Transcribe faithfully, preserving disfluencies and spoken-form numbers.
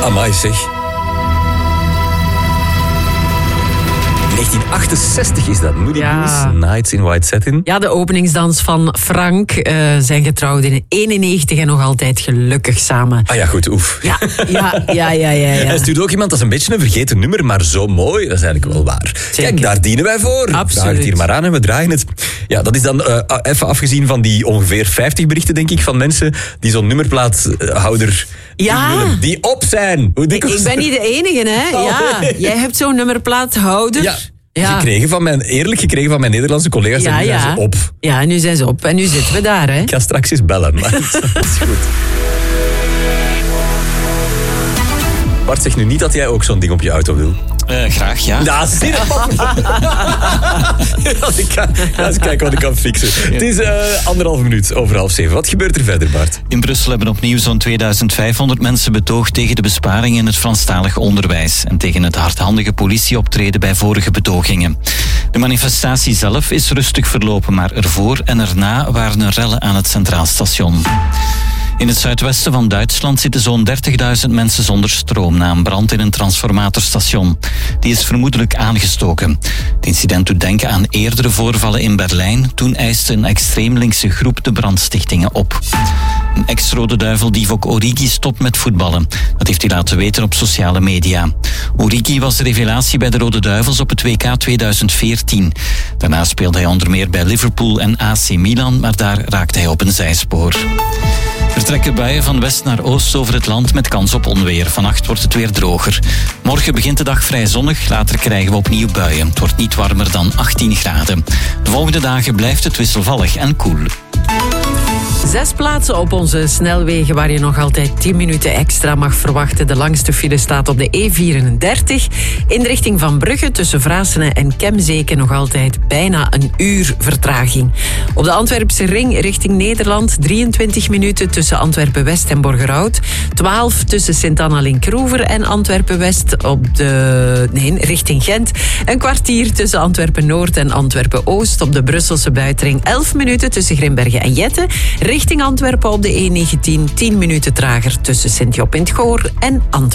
Amai zeg. negentien achtenzestig is dat. Moody Ja. Blues, Nights in White Satin. Ja, de openingsdans van Frank. Uh, zijn getrouwd in eenennegentig en nog altijd gelukkig samen. Ah ja, goed, oef. Ja, ja, ja, ja, ja, ja. Hij stuurt ook iemand, dat is een beetje een vergeten nummer, maar zo mooi, dat is eigenlijk wel waar. Zeker. Kijk, daar dienen wij voor. Absoluut. Draag het hier maar aan en we draaien het. Ja, dat is dan uh, even afgezien van die ongeveer vijftig berichten, denk ik, van mensen die zo'n nummerplaathouder Ja. willen, die op zijn. Hoe Ik, dikwijls- ik ben niet de enige, hè? Oh, Ja, nee. jij hebt zo'n nummerplaathouder. Ja. Ja. Gekregen van mijn, eerlijk gekregen van mijn Nederlandse collega's. Ja, en nu zijn ja. ze op. Ja, en nu zijn ze op. En nu zitten we daar, hè? Ik ga straks eens bellen, maar dat is goed. Bart, zeg nu niet dat jij ook zo'n ding op je auto wil. Uh, graag, ja. Ja, zie je dat? Als ik kan, ga eens kijken wat ik kan fixen. Het is uh, anderhalve minuut over half zeven. Wat gebeurt er verder, Bart? In Brussel hebben opnieuw zo'n tweeduizend vijfhonderd mensen betoogd tegen de besparingen in het Franstalig onderwijs en tegen het hardhandige politieoptreden bij vorige betogingen. De manifestatie zelf is rustig verlopen, maar ervoor en erna waren er rellen aan het Centraal Station. In het zuidwesten van Duitsland zitten zo'n dertigduizend mensen zonder stroom na een brand in een transformatorstation. Die is vermoedelijk aangestoken. Het incident doet denken aan eerdere voorvallen in Berlijn. Toen eiste een extreem linkse groep de brandstichtingen op. Een ex-Rode Duivel Divock Origi stopt met voetballen. Dat heeft hij laten weten op sociale media. Origi was de revelatie bij de Rode Duivels op het W K tweeduizend veertien. Daarna speelde hij onder meer bij Liverpool en A C Milan, maar daar raakte hij op een zijspoor. Er trekken buien van west naar oost over het land met kans op onweer. Vannacht wordt het weer droger. Morgen begint de dag vrij zonnig, later krijgen we opnieuw buien. Het wordt niet warmer dan achttien graden. De volgende dagen blijft het wisselvallig en koel. Zes plaatsen op onze snelwegen waar je nog altijd tien minuten extra mag verwachten. De langste file staat op de E vierendertig. In de richting van Brugge tussen Vraassene en Kemzeke nog altijd bijna een uur vertraging. Op de Antwerpse ring richting Nederland drieëntwintig minuten tussen Antwerpen-West en Borgerhout. twaalf tussen Sint-Anna-Linkroever en Antwerpen-West op de... Nee, richting Gent. Een kwartier tussen Antwerpen-Noord en Antwerpen-Oost op de Brusselse buitenring. elf minuten tussen Grimbergen en Jette. Richting Antwerpen op de E negentien, tien minuten trager tussen Sint-Job in het Goor en Antwerpen.